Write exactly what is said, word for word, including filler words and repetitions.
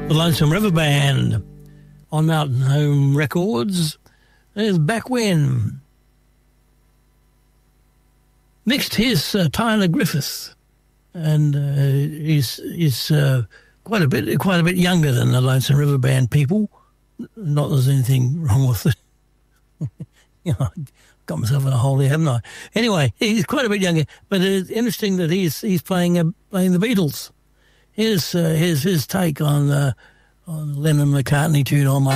The Lonesome River Band on Mountain Home Records. There's Back When. Next, here's uh, Tyler Griffith, and uh, he's he's uh, quite a bit quite a bit younger than the Lonesome River Band people. Not that there's anything wrong with it. You know, got myself in a hole here, haven't I? Anyway, he's quite a bit younger, but it's interesting that he's he's playing uh, playing the Beatles. Here's uh, here's his take on uh, on Lennon McCartney tune on my.